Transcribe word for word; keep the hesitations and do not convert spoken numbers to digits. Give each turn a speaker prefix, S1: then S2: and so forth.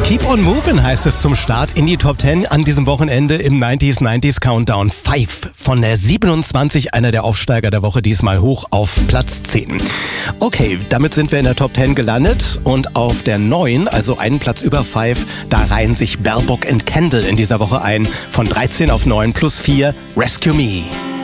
S1: Keep on moving heißt es zum Start in die Top zehn an diesem Wochenende im neunziger neunzig Countdown. Five von der siebenundzwanzig, einer der Aufsteiger der Woche, diesmal hoch auf Platz zehn. Okay, damit sind wir in der Top zehn gelandet und auf der neun, also einen Platz über Five, da reihen sich Bell Book and Candle in dieser Woche ein. Von dreizehn auf neun plus vier, Rescue Me.